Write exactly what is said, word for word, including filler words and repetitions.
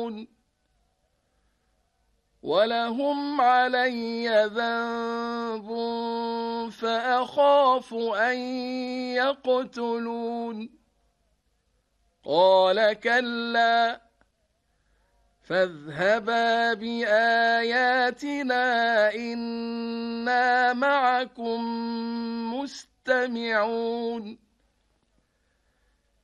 يعلمون ولهم علي ذنب فأخاف أن يقتلون قال كلا فاذهبا بآياتنا إنا معكم مستمعون